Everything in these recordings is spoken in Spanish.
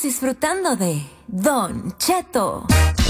disfrutando de Don Cheto.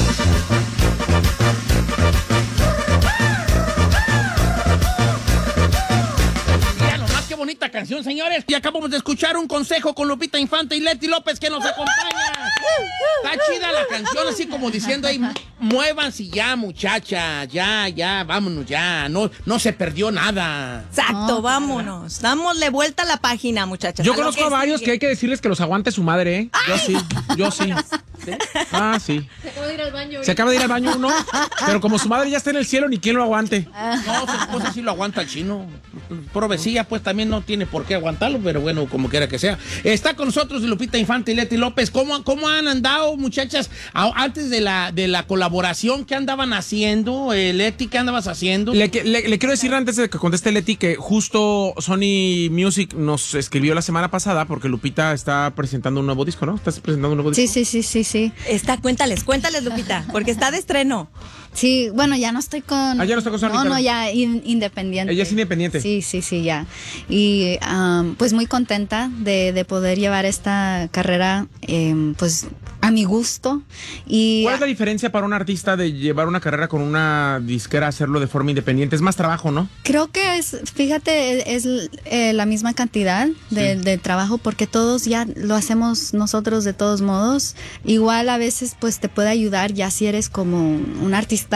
Mira nomás qué bonita canción, señores. Y acabamos de escuchar un consejo con Lupita Infante y Leti López que nos acompaña. Está chida la canción, así como diciendo ahí, muévanse ya, muchacha, ya, vámonos ya, no se perdió nada. Exacto, vámonos. Dámosle vuelta a la página, muchachas. Yo conozco a varios que hay que decirles que los aguante su madre, ¿eh? Yo sí. ¿Sí? Ah, sí. Se acaba de ir al baño. Se acaba de ir al baño uno, pero como su madre ya está en el cielo, ni quien lo aguante. No, su esposa sí lo aguanta el chino. Provecilla, pues también no tiene por qué aguantarlo, pero bueno, como quiera que sea. Está con nosotros Lupita Infante y Leti López. ¿Cómo han andado, muchachas? Antes de la colaboración, ¿qué andaban haciendo? Leti, ¿qué andabas haciendo? Le quiero decir antes de que conteste Leti que justo Sony Music nos escribió la semana pasada porque Lupita está presentando un nuevo disco, ¿no? ¿Estás presentando un nuevo disco? Sí. Cuéntales, Lupita, porque está de estreno. Sí, bueno, ya no estoy con... Ah, ya no está con Sony. No, ya independiente. Ella es independiente. Sí, ya. Y pues muy contenta de poder llevar esta carrera pues a mi gusto. ¿Cuál es la diferencia para un artista de llevar una carrera con una disquera a hacerlo de forma independiente? Es más trabajo, ¿no? Creo que fíjate, es la misma cantidad de trabajo porque todos ya lo hacemos nosotros de todos modos. Igual a veces pues te puede ayudar ya si eres como un artista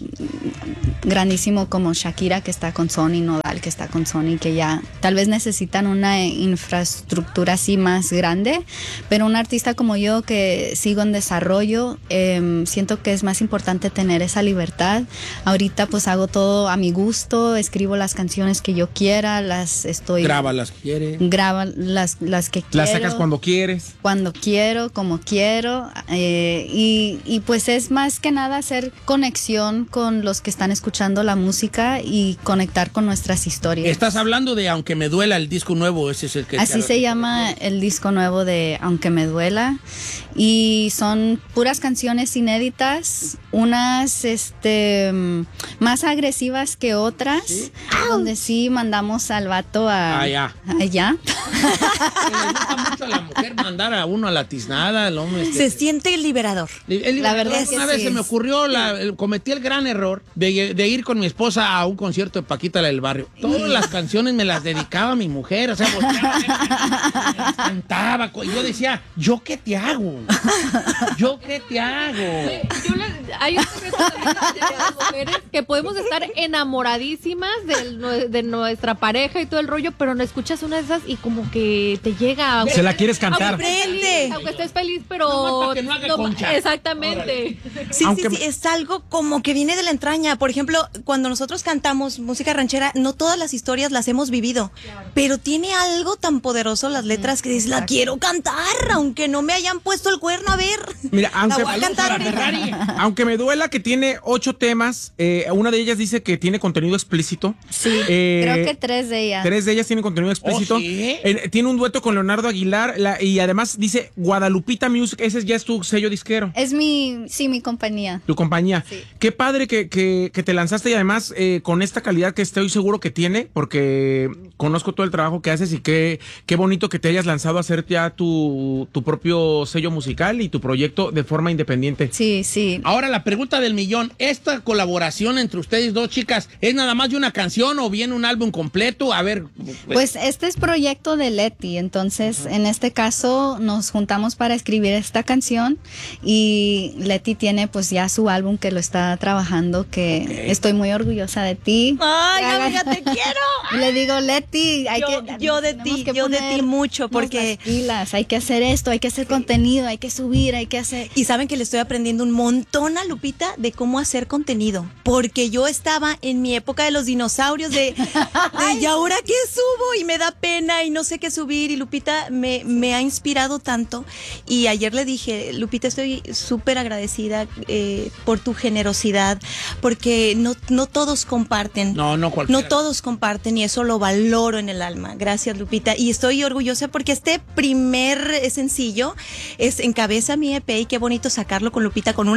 grandísimo como Shakira que está con Sony, Nodal que está con Sony, que ya tal vez necesitan una infraestructura así más grande, pero un artista como yo que sigo en desarrollo, siento que es más importante tener esa libertad. Ahorita pues hago todo a mi gusto, escribo las canciones que yo quiera, Graba las que quieres. Graba las que quiero. Las sacas cuando quieres. Cuando quiero, como quiero, y pues es más que nada hacer conexión con los que están escuchando la música y conectar con nuestras historias. Estás hablando de Aunque me duela, el disco nuevo, ese es el que... Así se llama el disco nuevo de Aunque me duela, y son puras canciones inéditas, unas más agresivas que otras, ¿sí? Donde sí mandamos al vato allá. Le gusta mucho a la mujer mandar a uno a la tiznada, el hombre. Se siente liberador. La verdad es que una vez sí se me ocurrió, cometí el gran error de ir con mi esposa a un concierto de Paquita la del Barrio. Todas las canciones me las dedicaba a mi mujer, o sea, volteaba, cantaba, y yo decía, ¿yo qué te hago? Hay un secreto de las mujeres que podemos estar enamoradísimas de nuestra pareja y todo el rollo, pero no escuchas una de esas y como que te llega. Se la quieres cantar. Aunque estés feliz, pero que no haga concha. Exactamente. Sí, es algo como que viene de la entraña. Por ejemplo, cuando nosotros cantamos música ranchera, no todas las historias las hemos vivido, pero tiene algo tan poderoso las letras que dices, la quiero cantar, aunque no me hayan puesto el cuerno, a ver. Mira, aunque me duela que tiene 8 temas, una de ellas dice que tiene contenido explícito. Sí, creo que 3 de ellas. 3 de ellas tienen contenido explícito. ¿Oh, sí? Tiene un dueto con Leonardo Aguilar y además dice Guadalupita Music, ese ya es tu sello disquero. Es mi compañía. Tu compañía. Sí. Qué padre que te lanzaste y además con esta calidad que estoy seguro que tiene, porque conozco todo el trabajo que haces y qué bonito que te hayas lanzado a hacer ya tu propio sello musical y tu proyecto de forma independiente. Sí. Ahora la pregunta del millón, ¿esta colaboración entre ustedes dos chicas es nada más de una canción o viene un álbum completo? A ver. Pues este es proyecto de Leti, entonces en este caso nos juntamos para escribir esta canción y Leti tiene pues ya su álbum que lo está trabajando, que estoy muy orgullosa de ti. Ay, amiga, te quiero. Le digo, Leti, yo de ti mucho, porque pilas, hay que hacer esto, hay que hacer contenido, hay que subir, hay que hacer. Y saben que le estoy aprendiendo un montón a Lupita de cómo hacer contenido, porque yo estaba en mi época de los dinosaurios ¿y ahora qué subo? Y me da pena y no sé qué subir, y Lupita me ha inspirado tanto. Y ayer le dije, Lupita, estoy súper agradecida por tu generosidad, porque no todos comparten. No cualquiera. No todos comparten, y eso lo valoro en el alma. Gracias, Lupita. Y estoy orgullosa porque este primer sencillo encabeza mi EP, y qué bonito sacarlo con Lupita, con una mujer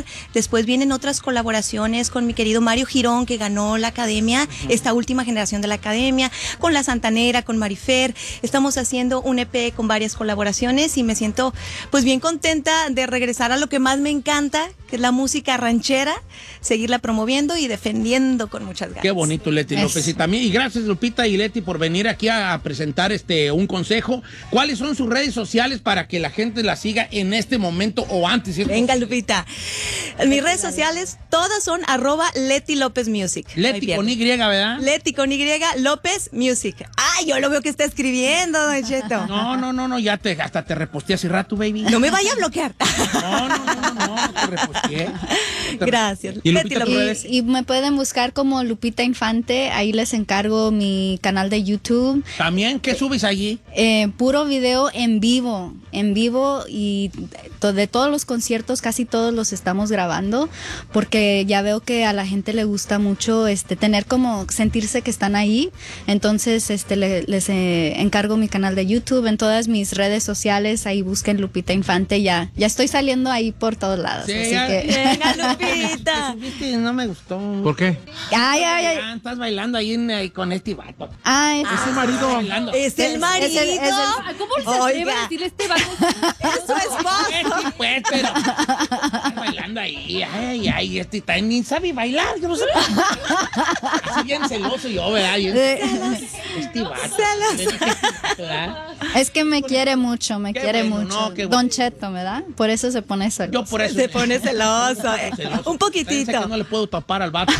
Amor. Después vienen otras colaboraciones con mi querido Mario Girón, que ganó la Academia, esta última generación de la Academia, con La Santanera, con Marifer. Estamos haciendo un EP con varias colaboraciones y me siento pues bien contenta de regresar a lo que más me encanta, que es la música ranchera, seguirla promoviendo y defendiendo con muchas ganas. Qué bonito, Leti López. Y también, y gracias, Lupita y Leti, por venir aquí a presentar un consejo. ¿Cuáles son sus redes sociales para que la gente la siga en este momento o antes? ¿Cierto? Venga, Lupita. Mis redes sociales, todas son @Leti López Music. Leti con Y, ¿verdad? Leti con Y, López Music. Ay, yo lo veo que está escribiendo, Don Cheto. No, ya hasta te reposteé hace rato, baby. No me vaya a bloquear. No, te reposteé. Gracias. ¿Y Leti Lupita, López. Y me pueden buscar como Lupita Infante, ahí les encargo mi canal de YouTube. También, ¿qué subes allí? Puro video en vivo y de todos los conciertos, casi todos los estamos grabando, porque ya veo que a la gente le gusta mucho tener como sentirse que están ahí. Entonces les encargo mi canal de YouTube, en todas mis redes sociales, ahí busquen Lupita Infante, ya estoy saliendo ahí por todos lados. Sí, así ya. que Venga, Lupita. Subiste, no me gustó. ¿Por qué? ay. Estás bailando ahí con este vato. Ay, Es su marido. Bailando. Es el marido. Ay, ¿cómo se atreve Oiga. a decirle este vato? Es su esposo. Sí, pues, pero estás bailando ahí. Ay, también sabe bailar. Yo no sé. Así bien celoso yo, ¿verdad? Este vato. ¿Verdad? es que me quiere mucho, Qué quiere bueno, mucho. no, qué bueno. Don Cheto, ¿verdad? Por eso se pone celoso. Yo por eso. Se pone celoso. Celoso. Un poquitito. Pensé que no le puedo tapar al vato.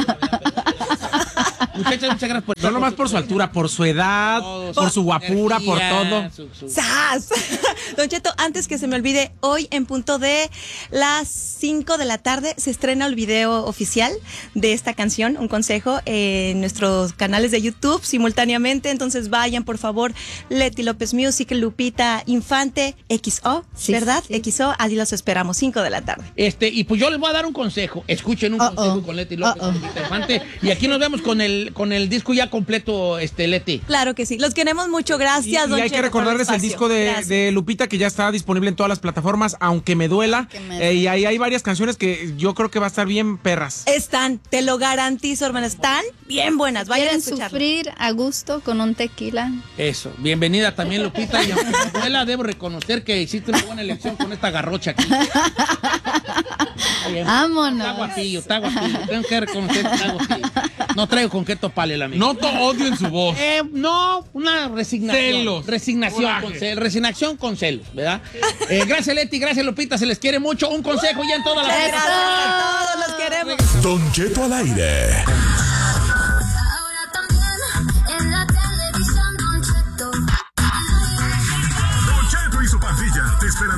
Muchachas, muchas gracias por No nomás por su altura, por su edad, todo, por su guapura, por energía, todo. ¡Sas! Don Cheto, antes que se me olvide, hoy en punto de las 5 de la tarde se estrena el video oficial de esta canción, Un Consejo, en nuestros canales de YouTube simultáneamente. Entonces vayan, por favor, Leti López Music, Lupita Infante, XO, Sí, ¿verdad? sí. XO, allí los esperamos, 5 de la tarde. Y pues yo les voy a dar un consejo. Escuchen un consejo con Leti López y Lupita Infante. Y aquí nos vemos con el disco ya completo, Leti. Claro que sí. Los queremos mucho. Gracias, Y Don hay Cheto, que recordarles por el espacio. disco Gracias. de Lupita, que ya está disponible en todas las plataformas, aunque me duela. Y ahí hay varias canciones que yo creo que va a estar bien perras. Están, te lo garantizo, hermano, están bien buenas. Vayan a ¿Quieren escucharlo. sufrir a gusto con un tequila? Eso. Bienvenida también, Lupita. Y aunque me duela, debo reconocer que hiciste una buena elección con esta garrocha aquí. Vámonos. Está guapillo. Tengo que reconocer que está guapillo. No traigo con qué toparle la amiga. Noto odio en su voz. No, una resignación. Celos. Resignación con celos, ¿verdad? Gracias, Leti, gracias, Lupita, se les quiere mucho. Un consejo ya en toda la Gracias a todos, los queremos. Don Cheto al aire. Ahora también en la televisión, Don Cheto. Don Cheto y su pandilla te esperan